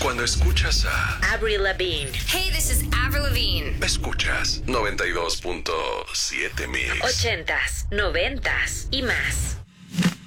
Cuando escuchas a Avril Lavigne. Hey, this is Avril Lavigne. escuchas 92.7 Mix. 80s, 90s y más.